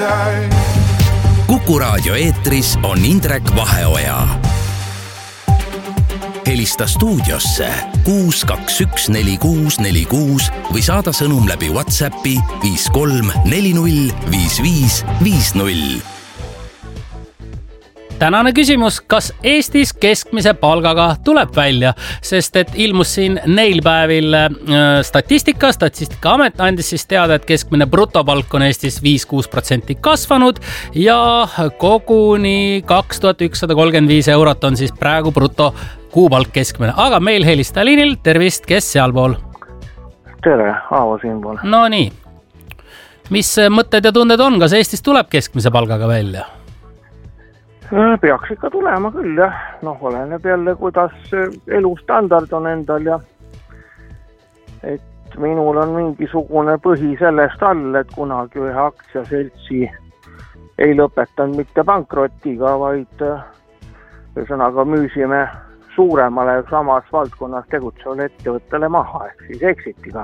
Kuku Raadio eetris on Indrek Vaheoja. Helista stuudiosse 6214646 või saada sõnum läbi WhatsAppi 53405550. Tänane küsimus, kas Eestis keskmise palgaga tuleb välja, sest et ilmus siin neil päevil Statistikaamet andis siis teada, et keskmine brutopalk on Eestis 5-6% kasvanud ja koguni 2135 eurot on siis praegu bruto kuupalk keskmine. Aga meil helista liinil, tervist, kes sealpool? Tere, Aavo siinpool. No nii, mis mõtted ja tunded on, kas Eestis tuleb keskmise palgaga välja? Peaks ikka tulema küll, jah. Oleneb jälle, kuidas elustandard on endal ja et minul on mingisugune põhi sellest all, et kunagi ühe aktsiaseltsi ei lõpetanud mitte pankrotiga, vaid ühesõnaga müüsime suuremale samas valdkonnas tegutsevale ettevõttele maha, ehk siis exitiga.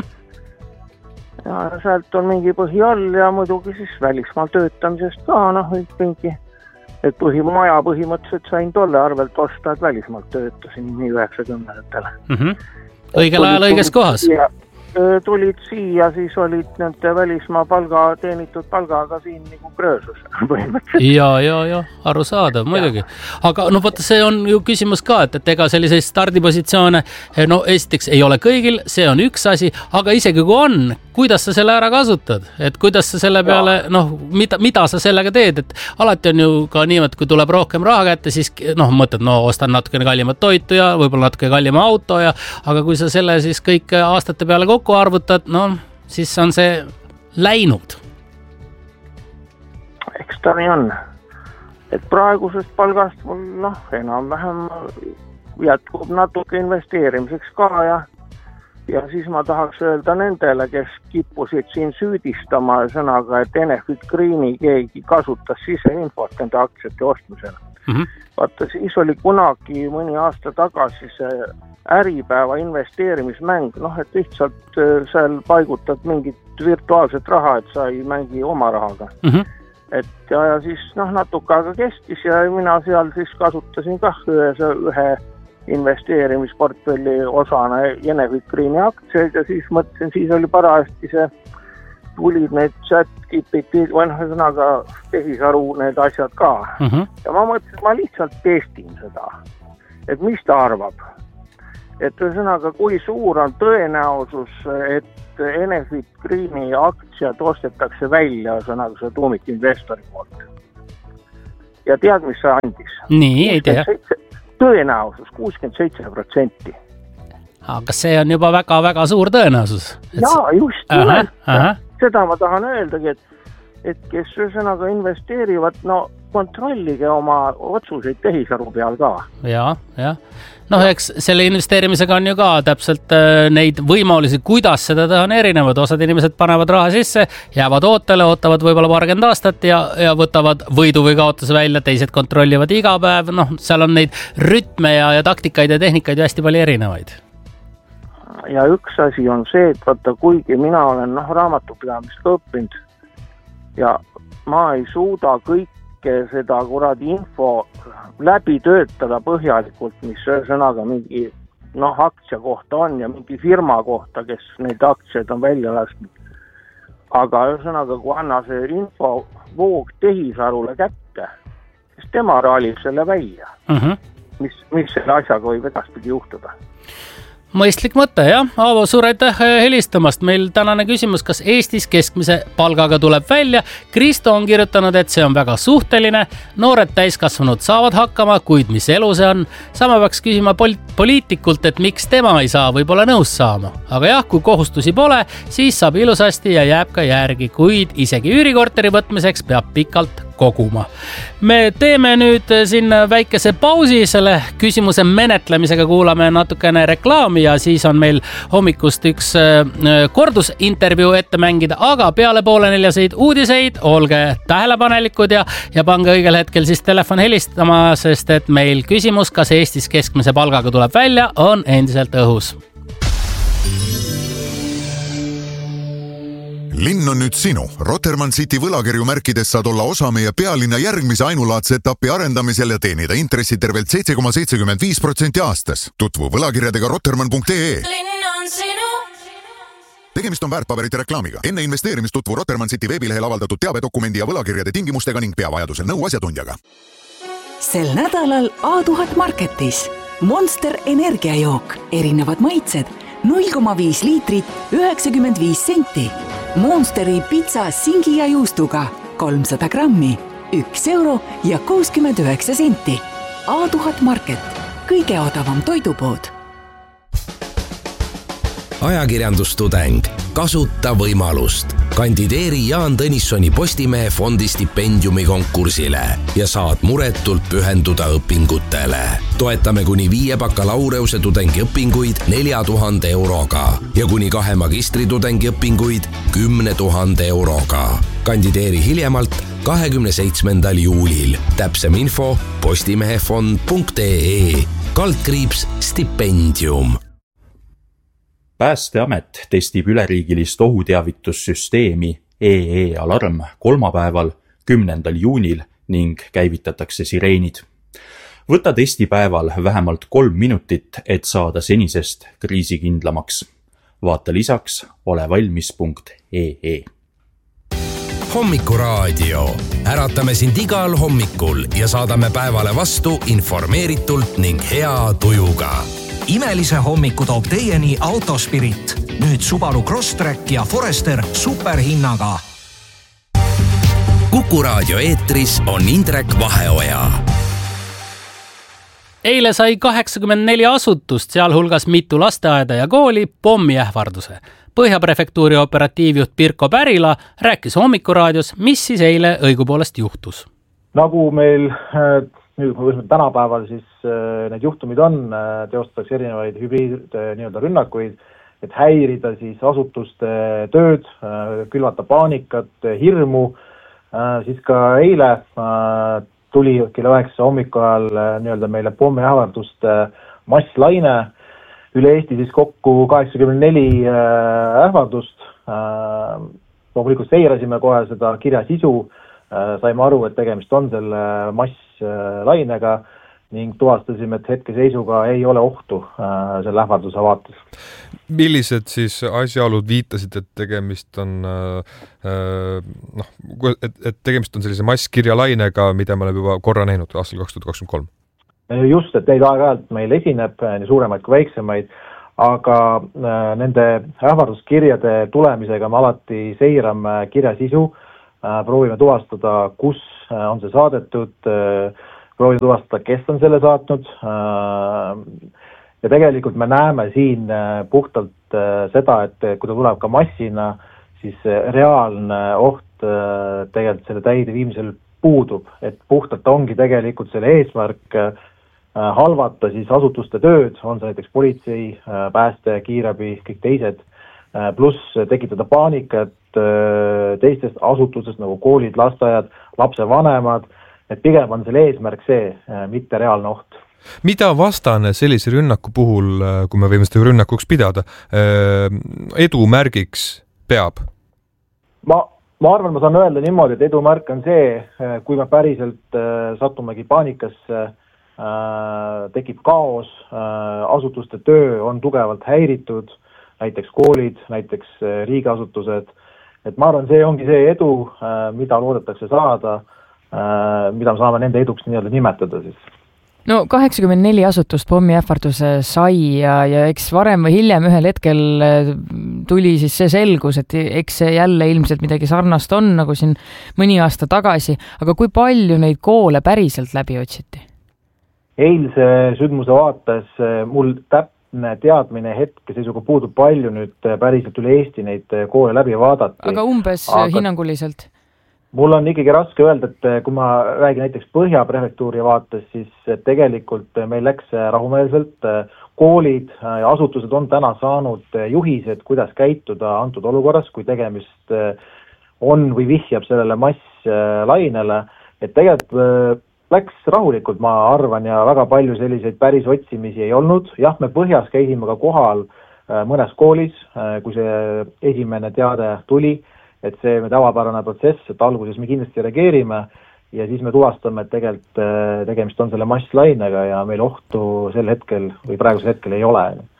Ja sealt on mingi põhi all ja muidugi siis välismaal töötamisest ka, mingi et maja põhimõtteliselt sain tolle arvelt osta, et välismaalt töötasin nii 90-ndatele. Õigel ajal õiges kohas. Tulid siia, siis olid nende välismaa teenitud palgaga siin nagu kröösus põhimõtteliselt. Ja, aru saada, muidugi. Aga vaata, see on ju küsimus ka, et ega selliseid stardipositsioone, esiteks ei ole kõigil, see on üks asi, aga isegi kui on, kuidas sa selle ära kasutad? Et kuidas sa selle peale, mida sa sellega teed? Et alati on ju ka nii, et kui tuleb rohkem raha kätte, siis mõtled, ostan natukene kallimat toitu ja võib-olla natuke kallima auto aga kui sa selle siis kõik aastate peale kokku arvutad, siis on see läinud. Eks ta nii on. Et praegusest palgast mul enam-vähem jätkub natuke investeerimiseks ka ja siis ma tahaks öelda nendele, kes kippusid siin süüdistama sõnaga, et Enefit Greeni keegi kasutas siseinfot nende aktsiate ostmisel. Vaata, siis oli kunagi mõni aasta tagasi see Äripäeva investeerimismäng, et lihtsalt seal paigutad mingit virtuaalset raha, et sa ei mängi oma rahaga. Et ja siis natuke aega kestis ja mina seal siis kasutasin kah ühe investeerimisportfelli osana Enefit Greeni aktsiaid ja siis mõtlesin, siis oli parajasti tulid need chat-GPT, sõnaga tehisaru need asjad ka. Ja ma mõtlesin, ma lihtsalt testin seda, et mis ta arvab. Et sõnaga, kui suur on tõenäosus, et Enefit Greeni aktsiad ostetakse välja sõnaga see tuumikinvestori poolt. Ja tead, mis see andis? Nii, ei tea. Tõenäosus 67%. Aga see on juba väga-väga suur tõenäosus. Jaa, just nimelt. Seda ma tahan öeldagi, et kes sõnaga investeerivad, kontrollige oma otsuseid tehisaru peal ka. Ja. Eks selle investeerimisega on ju ka täpselt neid võimalusi, kuidas seda teha on erinevad. Osad inimesed panevad raha sisse, jäävad ootele, ootavad võib-olla 20 aastat ja võtavad võidu või kaotuse välja, teised kontrollivad iga päev. Seal on neid rütme ja taktikaid ja tehnikaid hästi palju erinevaid. Ja üks asi on see, et vaata, kuigi mina olen raamatupidamist õppinud ja ma ei suuda kõike seda info läbi töötada põhjalikult, mis sõnaga mingi aktsia kohta on ja mingi firma kohta, kes neid aktsiaid on välja lasknud. Aga sõnaga, kui anna see info voog tehisarule kätte, siis tema raalib selle välja, mis selle asjaga võib edaspidi juhtuda. Mõistlik mõte, jah. Aavo, suur aitäh helistamast. Meil tänane küsimus, kas Eestis keskmise palgaga tuleb välja. Kristo on kirjutanud, et see on väga suhteline. Noored täiskasvanud saavad hakkama, kuid mis elu see on? Sama peaks küsima poliitikult, et miks tema ei saa võib-olla nõus saama. Aga jah, kui kohustusi pole, siis saab ilusasti ja jääb ka järgi, kuid isegi üürikorteri võtmiseks peab pikalt koguma. Me teeme nüüd siin väikese pausi selle küsimuse menetlemisega, kuulame natukene reklaami ja siis on meil hommikust üks kordusintervjuu ette mängida, aga peale 3:30 uudiseid, olge tähelepanelikud ja pange õigel hetkel siis telefon helistama, sest et meil küsimus, kas Eestis keskmise palgaga tuleb välja, on endiselt õhus. Linn on nüüd sinu. Rotermann City võlakirju märkides saad olla osa meie pealinna järgmise ainulaadse etapi arendamisel ja teenida intressi tervelt 7,75% aastas. Tutvu võlakirjadega rotermann.ee. Linn on sinu. Tegemist on väärtpaberite reklaamiga. Enne investeerimist tutvu Rotermann City veebilehel avaldatud teabedokumendi ja võlakirjade tingimustega ning pea vajadusel nõu asjatundjaga. Sel nädalal A1000 Marketis Monster energiajook, erinevad maitsed, 0,5 liitrit, 95 senti. Monsteri pitsa singi ja juustuga 300 grammi, 1 euro ja 69 senti. A1000 Market, kõige odavam toidupood. Ajakirjandustudeng, kasuta võimalust. Kandideeri Jaan Tõnissoni Postimehe fondi stipendiumi konkursile ja saad muretult pühenduda õpingutele. Toetame kuni 5 bakalaureuse tudengi õpinguid 4000 euroga ja kuni 2 magistritudengi õpinguid 10 000 euroga. Kandideeri hiljemalt 27. juulil. Täpsem info postimehefond.ee /stipendium. Päästeamet testib üleriigilist ohuteavitussüsteemi EE-alarm kolmapäeval 10. juunil ning käivitatakse sireenid. Võta testipäeval vähemalt 3 minutit, et saada senisest kriisikindlamaks. Vaata lisaks olevalmis.ee. Hommikuraadio. Äratame sind igal hommikul ja saadame päevale vastu informeeritult ning hea tujuga. Imelise hommiku toob teieni Autospirit. Nüüd Subaru Crosstrek ja Forester superhinnaga. Kuku Raadio eetris on Indrek Vaheoja. Eile sai 84 asutust, sealhulgas mitu lasteaeda ja kooli pommiähvarduse. Põhjaprefektuuri operatiivjuht Pirko Pärila rääkis Hommikuraadios, mis siis eile õigupoolest juhtus. Nagu meil nüüd tänapäeval siis need juhtumid on, teostatakse erinevaid hübriidrünnakuid, et häirida siis asutuste tööd, külvata paanikat, hirmu. Siis ka eile tuli kella 9 hommiku ajal meile pommiähvarduste masslaine. Üle Eesti siis kokku 84 ähvardust. Loomulikult seirasime kohe seda kirja sisu. Saime aru, et tegemist on selle masslainega ning tuvastasime, et hetkeseisuga ei ole ohtu selle ähvarduse vaates. Millised siis asjaolud viitasid, et tegemist on et tegemist on sellise masskirjalainega, mida me oleme juba korra näinud aastal 2023? Just, et neid aeg-ajalt meil esineb, nii suuremaid kui väiksemaid, aga nende ähvarduskirjade tulemisega me alati seirame kirja sisu, proovime tuvastada, kus on see saadetud, proovime tuvastada, kes on selle saatnud. Ja tegelikult me näeme siin puhtalt seda, et kui ta tuleb ka massina, siis reaalne oht tegelikult selle täide viimisel puudub. Et puhtalt ongi tegelikult selle eesmärk halvata siis asutuste tööd, on see näiteks politsei, pääste, kiirabi, kõik teised, pluss tekitada paanikat teistest asutusest nagu koolid, lasteaiad, lapsevanemad, et pigem on selle eesmärk see, mitte reaalne oht. Mida vastane sellise rünnaku puhul, kui me võime seda rünnakuks pidada, edumärgiks peab? Ma arvan, ma saan öelda niimoodi, et edumärk on see, kui me päriselt satumegi paanikasse, tekib kaos, asutuste töö on tugevalt häiritud, näiteks koolid, näiteks riigiasutused. Et ma arvan, see ongi see edu, mida loodetakse saada, mida me saame nende eduks nii-öelda nimetada siis. No 84 asutust pommiähvarduse sai ja eks varem või hiljem ühel hetkel tuli siis see selgus, et eks see jälle ilmselt midagi sarnast on, nagu siin mõni aasta tagasi, aga kui palju neid koole päriselt läbi otsiti? Eilse sündmuse vaates mul täpne teadmine hetkeseisuga puudub palju nüüd päriselt üle Eesti neid koole läbi vaadati. Aga umbes hinnanguliselt? Mul on ikkagi raske öelda, et kui ma räägin näiteks Põhjaprefektuuri vaates, siis tegelikult meil läks rahumeelselt. Koolid ja asutused on täna saanud juhised, kuidas käituda antud olukorras, kui tegemist on või vihjab sellele masslainele. Et tegelikult läks rahulikult, ma arvan, ja väga palju selliseid päris otsimisi ei olnud. Jah, me Põhjas käisime ka kohal mõnes koolis, kui see esimene teade tuli et see tavapärane protsess, et alguses me kindlasti reageerime ja siis me tuvastame, et tegelikult tegemist on selle masslainega ja meil ohtu sel hetkel või praegusel hetkel ei ole.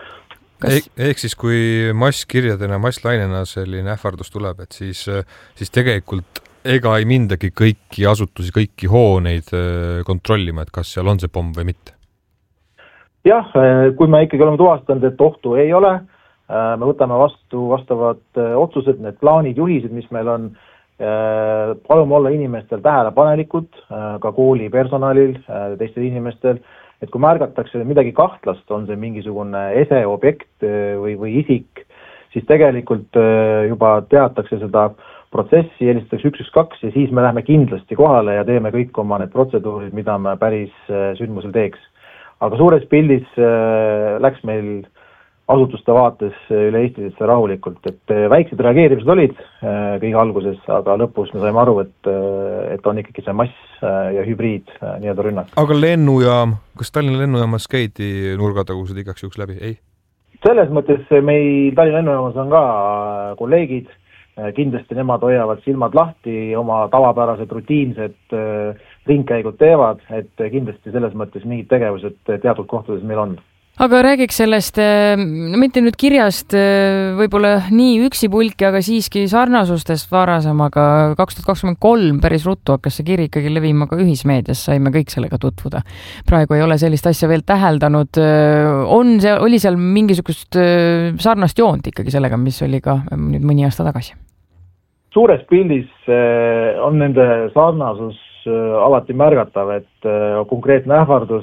Ehk siis, kui masskirjadena, masslainena selline ähvardus tuleb, et siis tegelikult ega ei mindagi kõiki asutusi, kõiki hooneid kontrollima, et kas seal on see pomm või mitte? Jah, kui me ikkagi oleme tuvastanud, et ohtu ei ole, me võtame vastu vastavad otsused, need plaanid, juhised, mis meil on, palume olla inimestel tähelepanelikud, ka kooli personalil, teistel inimestel, et kui märgatakse midagi kahtlast, on see mingisugune eseobjekt või isik, siis tegelikult juba teatakse seda protsessi, helistatakse 112 ja siis me lähme kindlasti kohale ja teeme kõik oma need protseduurid, mida me päris sündmusel teeks. Aga suures pildis läks meil asutuste vaates üle Eestisse rahulikult, et väiksed reageerimised olid kõige alguses, aga lõpus me saime aru, et on ikkagi see mass ja hübriid nii-öelda rünnak. Aga lennujaam, kas Tallinna lennujaamas käidi nurgatagused igaks juhuks läbi? Ei? Selles mõttes meil Tallinna lennujaamas on ka kolleegid, kindlasti nemad hoiavad silmad lahti, oma tavapärased rutiinsed ringkäigud teevad, et kindlasti selles mõttes mingid tegevused teatud kohtades meil on. Aga räägiks sellest, mitte nüüd kirjast võib-olla nii üksipulki, aga siiski sarnasustest varasemaga 2023 päris ruttu hakkas see kiri ikkagi levima ka ühismeedias, saime kõik sellega tutvuda. Praegu ei ole sellist asja veel täheldanud. Oli seal mingisugust sarnast joont ikkagi sellega, mis oli ka nüüd mõni aasta tagasi? Suures pildis on nende sarnasus alati märgatav, et konkreetne ähvardus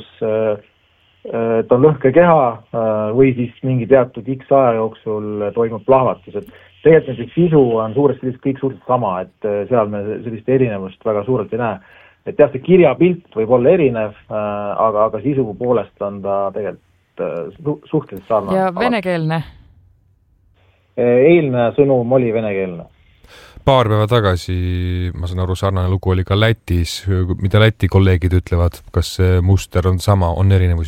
et on lõhke keha või siis mingi teatud X aja jooksul toimub plahvatus. Et tegelikult näiteks sisu on suuresti kõik suhteliselt sama, et seal me sellist erinevust väga suurelt ei näe. Et jah, see kirjapilt võib olla erinev, aga sisu poolest on ta tegelikult suhteliselt sarnane. Ja venekeelne? Eilne sõnum oli venekeelne. Paar päeva tagasi, ma saan aru, sarnane lugu oli ka Lätis. Mida Läti kolleegid ütlevad, kas see muster on sama, on erinevusi?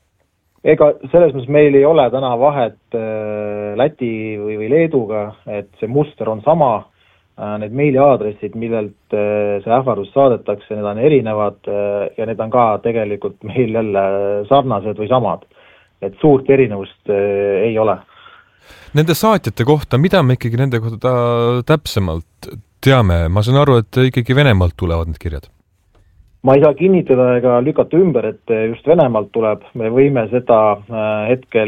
Ega selles mõttes meil ei ole täna vahet Läti või Leeduga, et see muster on sama. Need meiliaadressid, millelt see ähvardus saadetakse, need on erinevad ja need on ka tegelikult meil jälle sarnased või samad. Et suurt erinevust ei ole. Nende saatjate kohta, mida me ikkagi nende kohta täpsemalt teame? Ma saan aru, et ikkagi Venemaalt tulevad need kirjad. Ma ei saa kinnitada ega lükata ümber, et just Venemaalt tuleb. Me võime seda hetkel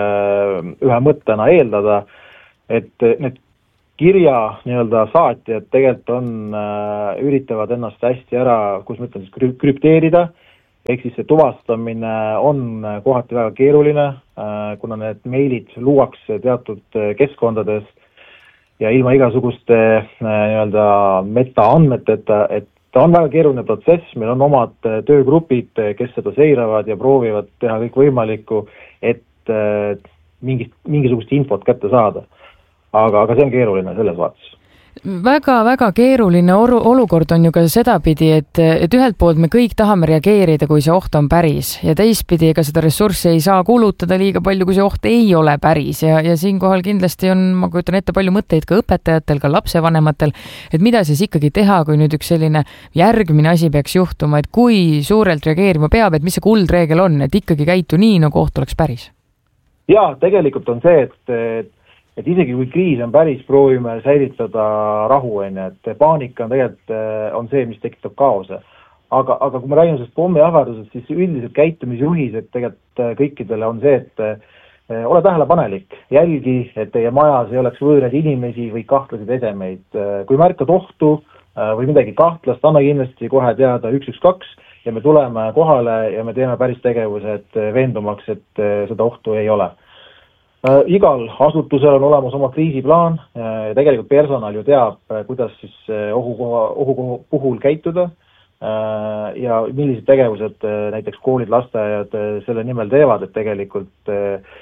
ühe mõttena eeldada, et need kirja nii-öelda saatjad tegelikult üritavad ennast hästi ära, kus ma ütlen, siis krüpteerida, ehk siis see tuvastamine on kohati väga keeruline, kuna need meilid luuakse teatud keskkondades ja ilma igasuguste nii-öelda metaandmeteta, et ta on väga keeruline protsess, meil on omad töögrupid, kes seda seiravad ja proovivad teha kõik võimalikku, et mingisugust infot kätte saada. Aga see on keeruline selles vaates. Väga-väga keeruline olukord on ju ka sedapidi, et ühelt poolt me kõik tahame reageerida, kui see oht on päris ja teistpidi ega seda ressurssi ei saa kulutada liiga palju, kui see oht ei ole päris ja siinkohal kindlasti on, ma kujutan ette, palju mõtteid ka õpetajatel, ka lapsevanematel, et mida siis ikkagi teha, kui nüüd üks selline järgmine asi peaks juhtuma, et kui suurelt reageerima peab, et mis see kuldreegel on, et ikkagi käitu nii, nagu oht oleks päris? Jaa, tegelikult on see, et isegi kui kriis on päris, proovime säilitada rahu, et paanika on tegelikult on see, mis tekitab kaose. Aga kui me räägime sellest pommiähvardusest, siis üldiselt käitumisjuhised tegelikult kõikidele on see, et ole tähelepanelik, jälgi, et teie majas ei oleks võõraid inimesi või kahtlaseid esemeid. Kui märkad ohtu või midagi kahtlast, anna kindlasti kohe teada 112 ja me tuleme kohale ja me teeme päris tegevused veendumaks, et seda ohtu ei ole. Igal asutusel on olemas oma kriisiplaan ja tegelikult personal ju teab, kuidas siis ohu puhul käituda ja millised tegevused näiteks koolid, lasteaiad selle nimel teevad, et tegelikult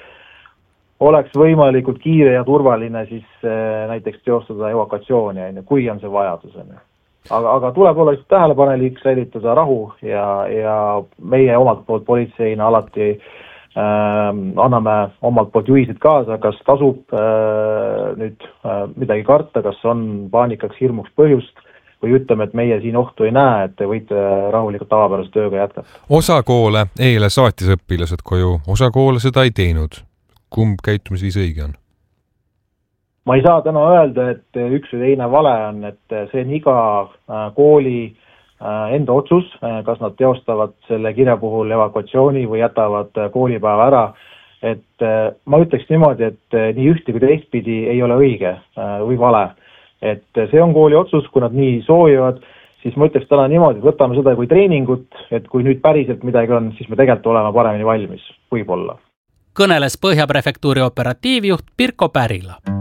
oleks võimalikult kiire ja turvaline siis näiteks teostada evakatsiooni, kui on see vajadus. Aga tuleb olla tähelepanelik, säilitada rahu ja meie omalt poolt politseina alati anname omalt poolt juhised kaasa, kas tasub nüüd midagi karta, kas on paanikaks hirmuks põhjust või ütleme, et meie siin ohtu ei näe, et te võite rahulikult tavapärase tööga jätkata. Osa koole eile saatis õpilased koju, osa koole seda ei teinud. Kumb käitumisviis õige on? Ma ei saa täna öelda, et üks või teine vale on, et see on iga kooli enda otsus, kas nad teostavad selle kirja puhul evakuatsiooni või jätavad koolipäeva ära. Et ma ütleks niimoodi, et nii ühte kui teistpidi ei ole õige või vale. Et see on kooli otsus, kui nad nii soovivad, siis ma ütleks täna niimoodi, et võtame seda kui treeningut, et kui nüüd päriselt midagi on, siis me tegelikult oleme paremini valmis, võib-olla. Kõneles Põhja prefektuuri operatiivjuht Pirko Pärila.